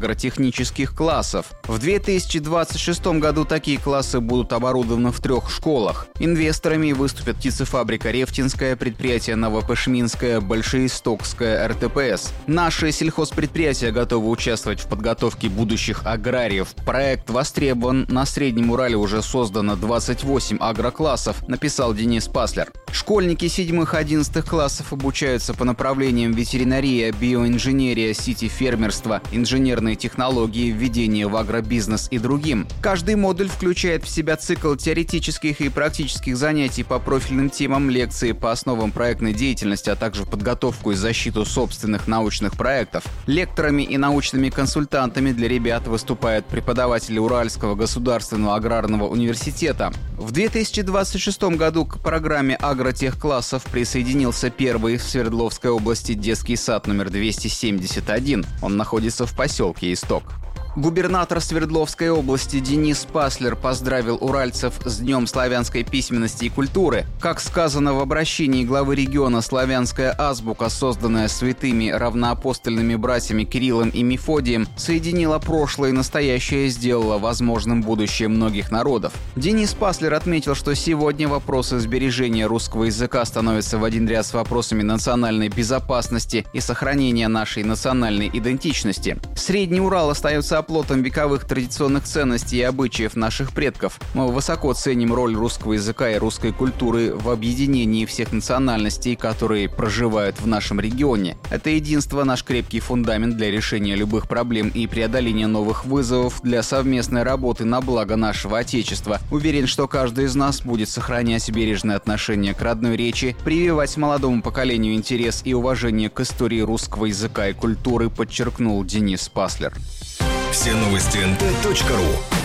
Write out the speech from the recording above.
агротехнических классов. В 2026 году такие классы будут оборудованы в 3 школах. Инвесторами выступят птицефабрика «Рефтинская», предприятие «Новопашминское», «Большеистокское», РТПС. Наши сельхозпредприятия готовы участвовать в подготовке будущих аграриев. Проект востребован. На Среднем Урале уже создано 28 агроклассов, написал Денис Паслер. Школьники 7-11 классов обучаются по направлениям ветеринария, биоинженерия, сити-фермерство, инженерные технологии, введение в агробизнес и другим. Каждый модуль включает в себя цикл теоретических и практических занятий по профильным темам, лекции по основам проектной деятельности, а также подготовку и защиту собственных научных проектов. Лекторами и научными консультантами для ребят выступают преподаватели Уральского государственного аграрного университета. В 2026 году к программе агротехклассов присоединился первый в Свердловской области детский сад номер 271. Он находится в поселке Исток. Губернатор Свердловской области Денис Паслер поздравил уральцев с Днем славянской письменности и культуры. Как сказано в обращении главы региона, славянская азбука, созданная святыми равноапостольными братьями Кириллом и Мефодием, соединила прошлое и настоящее и сделала возможным будущее многих народов. Денис Паслер отметил, что сегодня вопросы сбережения русского языка становятся в один ряд с вопросами национальной безопасности и сохранения нашей национальной идентичности. Средний Урал остается оплотом вековых традиционных ценностей и обычаев наших предков. Мы высоко ценим роль русского языка и русской культуры в объединении всех национальностей, которые проживают в нашем регионе. Это единство — наш крепкий фундамент для решения любых проблем и преодоления новых вызовов для совместной работы на благо нашего Отечества. Уверен, что каждый из нас будет сохранять бережное отношение к родной речи, прививать молодому поколению интерес и уважение к истории русского языка и культуры, подчеркнул Денис Паслер. Все новости nt.ru